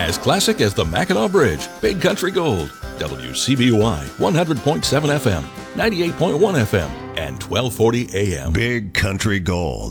As classic as the Mackinac Bridge. Big Country Gold. WCBY 100.7 FM, 98.1 FM, and 1240 AM. Big Country Gold.